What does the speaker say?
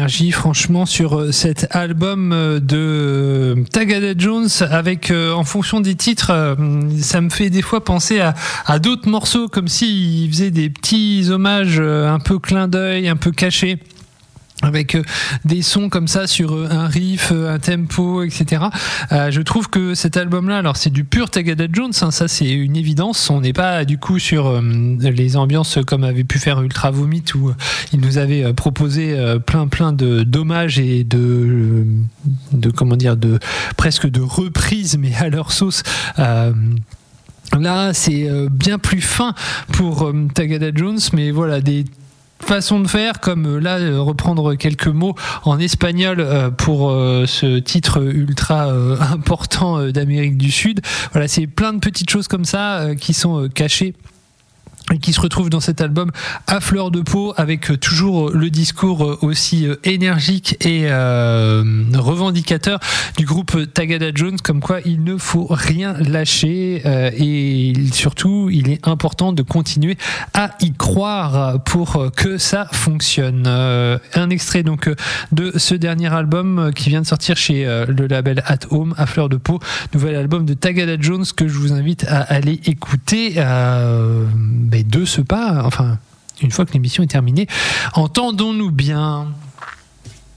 d'énergie, franchement, sur cet album de Tagada Jones, avec, en fonction des titres, ça me fait des fois penser à d'autres morceaux, comme s'il faisait des petits hommages un peu clin d'œil, un peu cachés, avec des sons comme ça sur un riff, un tempo, etc. Je trouve que cet album-là, alors c'est du pur Tagada Jones, hein, ça c'est une évidence. On n'est pas du coup sur les ambiances comme avait pu faire Ultra Vomit, où il nous avait proposé plein de d'hommages et de comment dire, de presque de reprises, mais à leur sauce. Là, c'est bien plus fin pour Tagada Jones, mais voilà, des façon de faire, comme là reprendre quelques mots en espagnol pour ce titre ultra important d'Amérique du Sud. Voilà, c'est plein de petites choses comme ça qui sont cachées et qui se retrouvent dans cet album à fleur de peau, avec toujours le discours aussi énergique et revendicateur du groupe Tagada Jones, comme quoi il ne faut rien lâcher et surtout il est important de continuer à y croire pour que ça fonctionne. Un extrait donc de ce dernier album qui vient de sortir chez le label At Home, à fleur de peau, nouvel album de Tagada Jones que je vous invite à aller écouter de ce pas, enfin, une fois que l'émission est terminée. Entendons-nous bien.